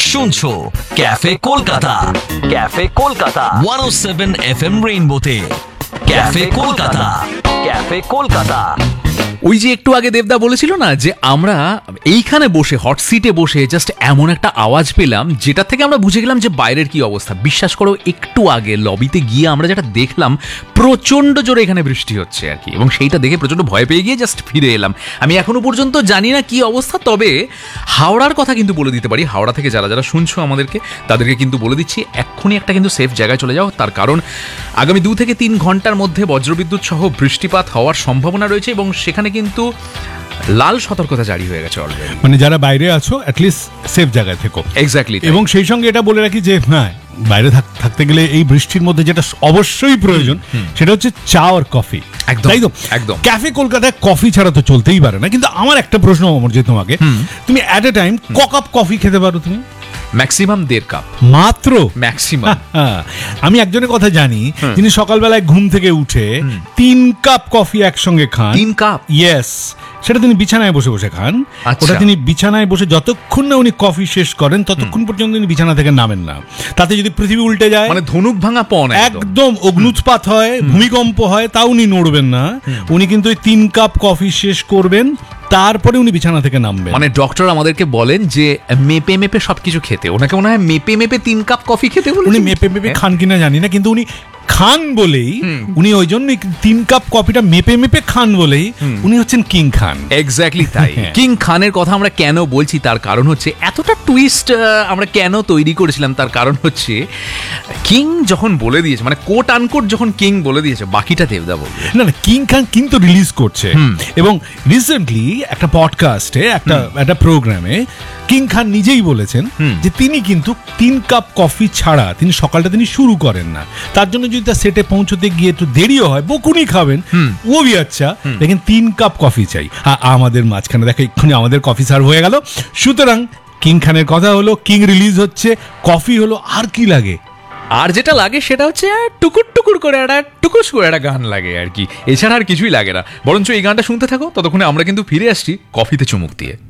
শুনছো cafe Kolkata, cafe Kolkata 107 FM রেইনবোতে। Cafe Kolkata, cafe Kolkata. ওই যে একটু আগে দেবদা বলেছিল না যে আমরা এইখানে বসে হট সিটে বসে জাস্ট এমন একটা আওয়াজ পেলাম যেটা থেকে আমরা বুঝে গেলাম যে বাইরের কি অবস্থা। বিশ্বাস করো একটু আগে লবিতে গিয়ে আমরা যেটা দেখলাম প্রচন্ড জোরে এখানে বৃষ্টি হচ্ছে আর কি, এবং সেইটা দেখে প্রচন্ড ভয় পেয়ে গিয়ে জাস্ট ফিরে এলাম। আমি এখনো পর্যন্ত জানি না কি অবস্থা, তবে হাওড়ার কথা কিন্তু বলে দিতে পারি। হাওড়া থেকে যারা যারা শুনছো আমাদেরকে, তাদেরকে কিন্তু বলে দিচ্ছি এক্ষুনি একটা কিন্তু সেফ জায়গায় চলে যাও, তার কারণ আগামী 2 থেকে 3 ঘন্টার মধ্যে বজ্রবিদ্যুৎ সহ বৃষ্টিপাত হওয়ার সম্ভাবনা রয়েছে, এবং সেখানে কিন্তু লাল সতর্কতা জারি হয়ে গেছে অলরেডি। মানে যারা বাইরে আছো অ্যাটলিস্ট সেফ জায়গায় থেকো। এক্স্যাক্টলি। এবং সেই সঙ্গে এটা বলে রাখি যে হ্যাঁ, বাইরে থাকতে গেলে এই বৃষ্টির মধ্যে যেটা অবশ্যই প্রয়োজন সেটা হচ্ছে চা আর কফি। তাই তো? একদম। ক্যাফে কলকাতায় কফি ছাড়া তো চলতেই পারে না। কিন্তু আমার একটা প্রশ্ন অমরজিৎ তোমাকে, তুমি অ্যাট এ টাইম ক কাপ কফি খেতে পারো তুমি? ম্যাক্সিমাম 1.5 কাপ মাত্র? ম্যাক্সিমাম। আমি একজনের কথা জানি যিনি সকালবেলায় ঘুম থেকে উঠে 3 কাপ কফি একসঙ্গে খান। 3 কাপ? ইয়েস। সেটা তিনি বিছানায় বসে বসে খান। ওটা তিনি বিছানায় বসে যতক্ষণ না উনি কফি শেষ করেন ততক্ষণ পর্যন্ত তিনি বিছানা থেকে নামেন না। তাতে যদি পৃথিবী উল্টে যায়, মানে ধনুক ভাঙা পণ, একদম অগ্নুৎপাত হয়, ভূমিকম্প হয়, তাও উনি নড়বেন না। উনি কিন্তু ওই 3 কাপ কফি শেষ করবেন, তারপরে উনি বিছানা থেকে নামবেন। মানে ডক্টর আমাদেরকে বলেন যে মেপে মেপে সবকিছু খেতে। ওনাকে মনে হয় মেপে মেপে 3 কাপ কফি খেতে বলেন। উনি মেপে মেপে খান কিনা জানি না, কিন্তু উনি খান বলেই, উনি ওই জন্য 3 কাপ কফিটা মেপে মেপে খান বলেই উনি হচ্ছেন কিং খান। এক্স্যাক্টলি তাই। কিং খানের কথা আমরা কেন বলছি তার কারণ হচ্ছে এতটা টুইস্ট আমরা কেন তৈরি করেছিলাম, তার কারণ হচ্ছে কিং যখন বলে দিয়েছে, মানে কোট আনকোট যখন কিং বলে দিয়েছে, বাকিটা দেবদা বলবে। না না, কিং খান কিন্তু রিলিজ করছে, এবং রিসেন্টলি একটা পডকাস্টে একটা প্রোগ্রামে কিং খান নিজেই বলেছেন যে তিনি কিন্তু 3 কাপ কফি ছাড়া তিনি সকালটা তিনি শুরু করেন না। তার জন্য যদি তার সেটে পৌঁছতে গিয়ে একটু দেরিও হয়, বকুনি খাবেন, ও ভি আচ্ছা, লেকিন 3 কাপ কফি চাই। আমাদের মাঝখানে দেখো এক্ষুনি আমাদের কফি সার্ভ হয়ে গেল। সুতরাং কিং খানের কথা হলো, কিং রিলিজ হচ্ছে, কফি হলো, আর কি লাগে? আর যেটা লাগে সেটা হচ্ছে টুকুর টুকুর করে টুকুস করে একটা গান লাগে আর কি, এছাড়া আর কিছুই লাগে না। বরঞ্চ এই গানটা শুনতে থাকো, ততক্ষণে আমরা কিন্তু ফিরে আসছি কফিতে চুমুক দিয়ে।